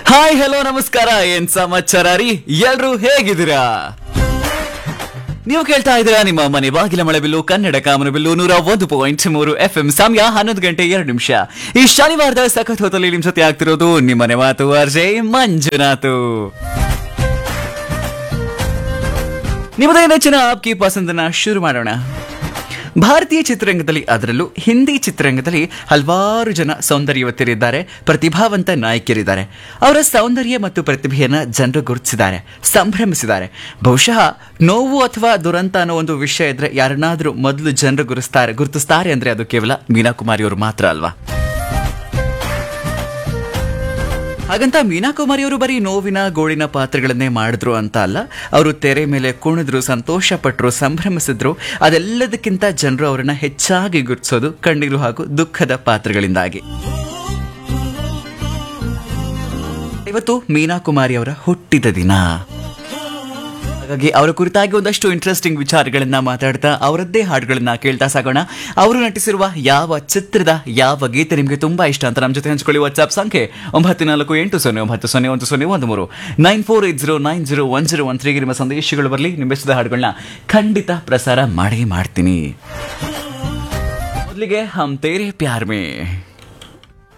Hi hello ನಮಸ್ಕಾರ, ಏನ್ ಸಮಾಚಾರ ರೀ? ಎಲ್ರು ಹೇಗಿದ್ದೀರಾ? ನೀವು ಕೇಳ್ತಾ ಇದ್ದೀರಾ ನಿಮ್ಮ ಮನೆ ಬಾಗಿಲ ಮಳೆಬಿಲ್ಲು ಕನ್ನಡ ಕಾಮನಬಿಲ್ಲು 101.3 FM. ಸಮಯ 11:02. ಈ ಶನಿವಾರದ ಸಖತ್ ಹೊತ್ತಲ್ಲಿ ನಿಮ್ ಜೊತೆ ಆಗ್ತಿರೋದು ನಿಮ್ಮನೆ ಮಾತು ಅರ್ಜೆ ಮಂಜುನಾಥು. ನಿಮ್ಮದೇ ನೆಚ್ಚಿನ ಆಪ್ಕಿ ಪಸಂದನ್ನ ಶುರು ಮಾಡೋಣ. ಭಾರತೀಯ ಚಿತ್ರರಂಗದಲ್ಲಿ, ಅದರಲ್ಲೂ ಹಿಂದಿ ಚಿತ್ರರಂಗದಲ್ಲಿ ಹಲವಾರು ಜನ ಸೌಂದರ್ಯವತಿಯರಿದ್ದಾರೆ, ಪ್ರತಿಭಾವಂತ ನಾಯಕಿಯರಿದ್ದಾರೆ. ಅವರ ಸೌಂದರ್ಯ ಮತ್ತು ಪ್ರತಿಭೆಯನ್ನ ಜನರು ಗುರುತಿಸಿದ್ದಾರೆ, ಸಂಭ್ರಮಿಸಿದ್ದಾರೆ. ಬಹುಶಃ ನೋವು ಅಥವಾ ದುರಂತ ಅನ್ನೋ ಒಂದು ವಿಷಯ ಇದ್ರೆ ಯಾರನ್ನಾದ್ರೂ ಮೊದಲು ಜನರು ಗುರುತಿಸ್ತಾರೆ ಅಂದ್ರೆ ಅದು ಕೇವಲ ಮೀನಾ ಕುಮಾರಿ ಅವರು ಮಾತ್ರ ಅಲ್ವಾ? ಹಾಗಂತ ಮೀನಾ ಕುಮಾರಿ ಅವರು ಬರೀ ನೋವಿನ ಗೋಳಿನ ಪಾತ್ರಗಳನ್ನೇ ಮಾಡಿದ್ರು ಅಂತ ಅಲ್ಲ. ಅವರು ತೆರೆ ಮೇಲೆ ಕುಣಿದ್ರು, ಸಂತೋಷ ಪಟ್ಟರು, ಸಂಭ್ರಮಿಸಿದ್ರು. ಅದೆಲ್ಲದಕ್ಕಿಂತ ಜನರು ಅವರನ್ನ ಹೆಚ್ಚಾಗಿ ಗುರುತಿಸೋದು ಕಣ್ಣೀರು ಹಾಗೂ ದುಃಖದ ಪಾತ್ರಗಳಿಂದಾಗಿ. ಇವತ್ತು ಮೀನಾ ಕುಮಾರಿ ಅವರ ಹುಟ್ಟಿದ ದಿನ. ಹಾಗಾಗಿ ಅವರ ಕುರಿತಾಗಿ ಒಂದಷ್ಟು ಇಂಟ್ರೆಸ್ಟಿಂಗ್ ವಿಚಾರಗಳನ್ನ ಮಾತಾಡ್ತಾ ಅವರದ್ದೇ ಹಾಡುಗಳನ್ನ ಕೇಳ್ತಾ ಸಾಗೋಣ. ಅವರು ನಟಿಸಿರುವ ಯಾವ ಚಿತ್ರದ ಯಾವ ಗೀತೆ ನಿಮಗೆ ತುಂಬಾ ಇಷ್ಟ ಅಂತ ನಮ್ಮ ಜೊತೆ ಹಂಚ್ಕೊಳ್ಳಿ. ವಾಟ್ಸ್ಆಪ್ ಸಂಖ್ಯೆ 9480901013 9480901013 ನಿಮ್ಮ ಸಂದೇಶಗಳು ಬರಲಿ. ನಿಮ್ಮ ಇಷ್ಟದ ಹಾಡುಗಳನ್ನ ಖಂಡಿತ ಪ್ರಸಾರ ಮಾಡೇ ಮಾಡ್ತೀನಿ. ಮೊದಲಿಗೆ ಹಮ್ ತೇರೆ ಪ್ಯಾರ್ ಮೇ